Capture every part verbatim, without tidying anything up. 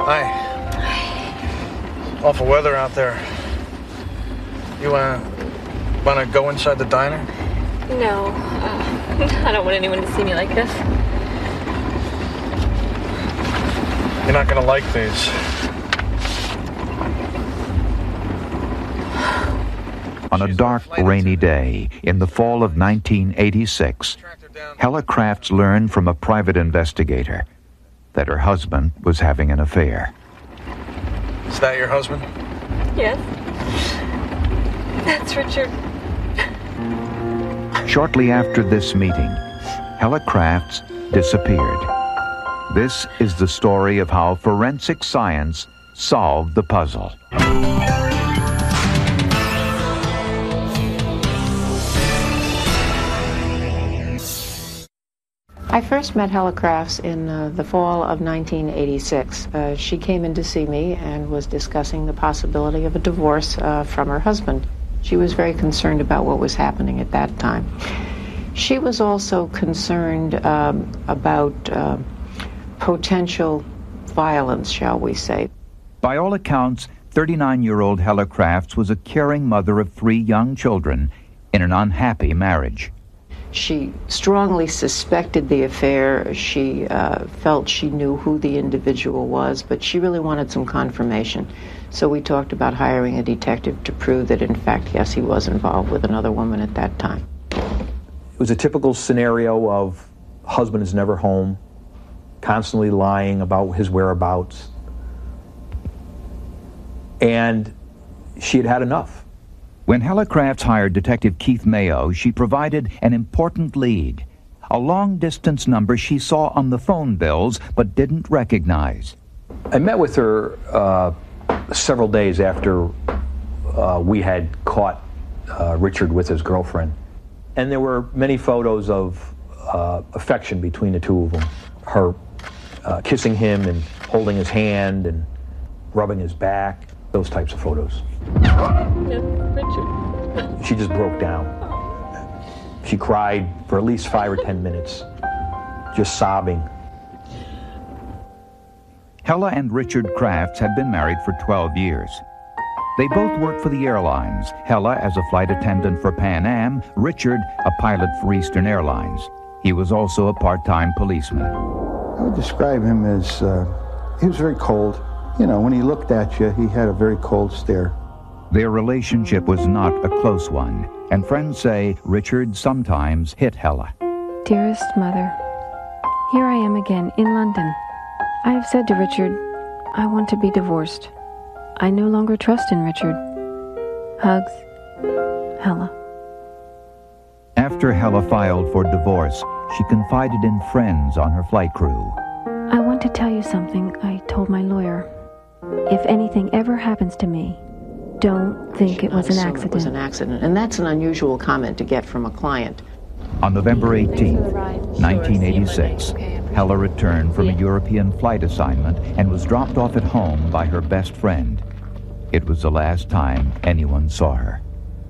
Hi. Awful weather out there. You uh, want to go inside the diner? No. Uh, I don't want anyone to see me like this. You're not going to like these. On a dark, rainy day in the fall of nineteen eighty-six, Hella Crafts learned from a private investigator that her husband was having an affair. Is that your husband? Yes. That's Richard. Shortly after this meeting, Hella Crafts disappeared. This is the story of how forensic science solved the puzzle. I first met Hella Crafts in uh, the fall of nineteen eighty-six. Uh, she came in to see me and was discussing the possibility of a divorce uh, from her husband. She was very concerned about what was happening at that time. She was also concerned um, about uh, potential violence, shall we say. By all accounts, thirty-nine-year-old Hella Crafts was a caring mother of three young children in an unhappy marriage. She strongly suspected the affair. She uh, felt she knew who the individual was, but she really wanted some confirmation. So we talked about hiring a detective to prove that, in fact, yes, he was involved with another woman at that time. It was a typical scenario of husband is never home, constantly lying about his whereabouts. And she had had enough. When Hella Crafts hired Detective Keith Mayo, she provided an important lead, a long-distance number she saw on the phone bills but didn't recognize. I met with her uh, several days after uh, we had caught uh, Richard with his girlfriend. And there were many photos of uh, affection between the two of them. Her uh, kissing him and holding his hand and rubbing his back, those types of photos. Richard. She just broke down. She cried for at least five or ten minutes, just sobbing. Hella and Richard Crafts had been married for twelve years. They both worked for the airlines, Hella as a flight attendant for Pan Am, Richard a pilot for Eastern Airlines. He was also a part-time policeman. I would describe him as, uh, he was very cold. You know, when he looked at you, he had a very cold stare. Their relationship was not a close one, and friends say Richard sometimes hit Hella. Dearest mother, here I am again in London. I have said to Richard, I want to be divorced. I no longer trust in Richard. Hugs, Hella. After Hella filed for divorce, she confided in friends on her flight crew. I want to tell you something I told my lawyer. If anything ever happens to me, don't think it was an accident. It was an accident, and that's an unusual comment to get from a client. On November eighteenth, nineteen eighty-six, Hella returned from a European flight assignment and was dropped off at home by her best friend. It was the last time anyone saw her.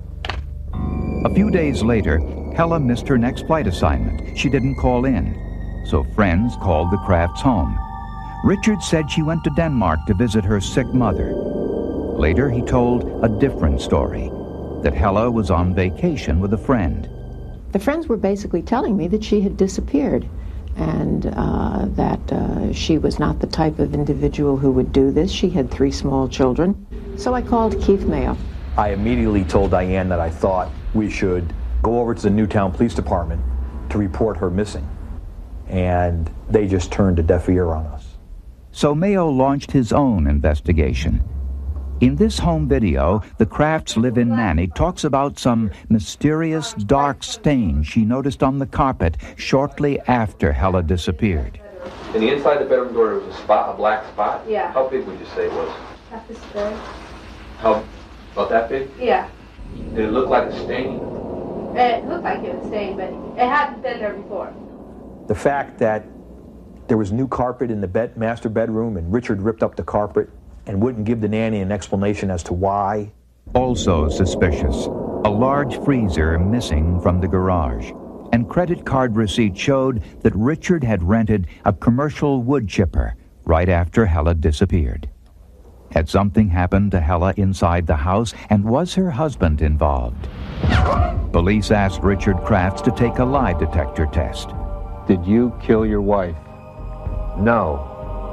A few days later, Hella missed her next flight assignment. She didn't call in, so friends called the Crafts home. Richard said she went to Denmark to visit her sick mother. Later, he told a different story, that Hella was on vacation with a friend. The friends were basically telling me that she had disappeared and uh, that uh, she was not the type of individual who would do this. She had three small children. So I called Keith Mayo. I immediately told Diane that I thought we should go over to the Newtown Police Department to report her missing. And they just turned a deaf ear on us. So Mayo launched his own investigation. In this home video, the Crafts' live-in nanny talks about some mysterious dark stain she noticed on the carpet shortly after Hella disappeared. In the inside the bedroom door, there was a spot, a black spot? Yeah. How big would you say it was? Half this big. How, about that big? Yeah. Did it look like a stain? It looked like it was stained, but it hadn't been there before. The fact that there was new carpet in the bed, master bedroom, and Richard ripped up the carpet and wouldn't give the nanny an explanation as to why. Also suspicious, a large freezer missing from the garage. And credit card receipts showed that Richard had rented a commercial wood chipper right after Hella disappeared. Had something happened to Hella inside the house, and was her husband involved? Police asked Richard Crafts to take a lie detector test. Did you kill your wife? No.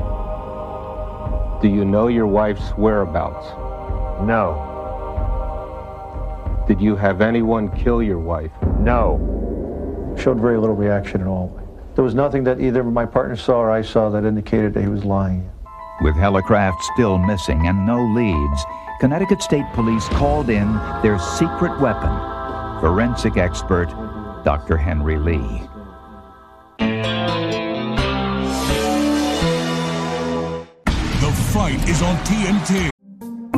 Do you know your wife's whereabouts? No. Did you have anyone kill your wife? No. Showed very little reaction at all. There was nothing that either my partner saw or I saw that indicated that he was lying. With Hella Crafts still missing and no leads, Connecticut State Police called in their secret weapon, forensic expert Doctor Henry Lee. The fight is on T N T.